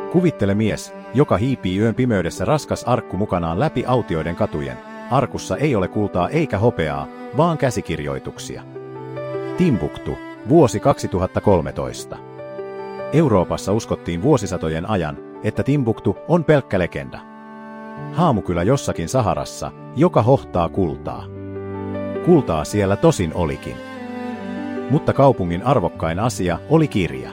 Kuvittele mies, joka hiipii yön pimeydessä raskas arkku mukanaan läpi autioiden katujen. Arkussa ei ole kultaa eikä hopeaa, vaan käsikirjoituksia. Timbuktu, vuosi 2013. Euroopassa uskottiin vuosisatojen ajan, että Timbuktu on pelkkä legenda. Haamukylä jossakin Saharassa, joka hohtaa kultaa. Kultaa siellä tosin olikin. Mutta kaupungin arvokkain asia oli kirja.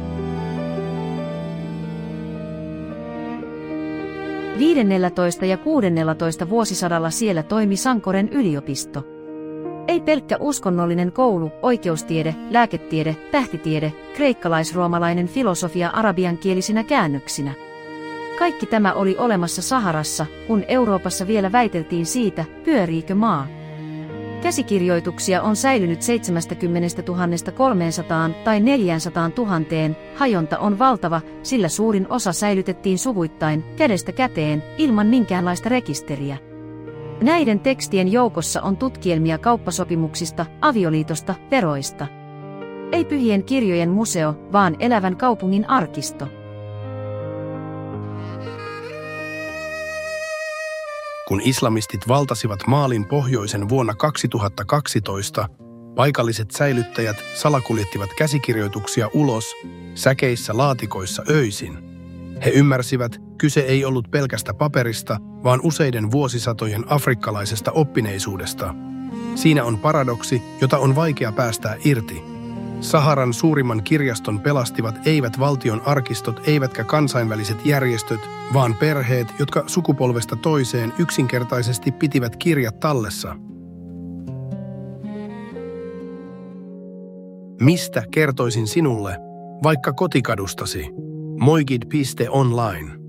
XV ja XVI vuosisadalla siellä toimi Sankoren yliopisto. Ei pelkkä uskonnollinen koulu, oikeustiede, lääketiede, tähtitiede, kreikkalais-roomalainen filosofia arabiankielisinä käännöksinä. Kaikki tämä oli olemassa Saharassa, kun Euroopassa vielä väiteltiin siitä, pyöriikö maa. Käsikirjoituksia on säilynyt 70 300 tai 400 000, hajonta on valtava, sillä suurin osa säilytettiin suvuittain, kädestä käteen, ilman minkäänlaista rekisteriä. Näiden tekstien joukossa on tutkielmia kauppasopimuksista, avioliitosta, veroista. Ei pyhien kirjojen museo, vaan elävän kaupungin arkisto. Kun islamistit valtasivat Maalin pohjoisen vuonna 2012, paikalliset säilyttäjät salakuljettivat käsikirjoituksia ulos säkeissä laatikoissa öisin. He ymmärsivät, kyse ei ollut pelkästä paperista, vaan useiden vuosisatojen afrikkalaisesta oppineisuudesta. Siinä on paradoksi, jota on vaikea päästää irti. Saharan suurimman kirjaston pelastivat eivät valtion arkistot eivätkä kansainväliset järjestöt, vaan perheet, jotka sukupolvesta toiseen yksinkertaisesti pitivät kirjat tallessa. Mistä kertoisin sinulle, vaikka kotikadustasi? Moigid.online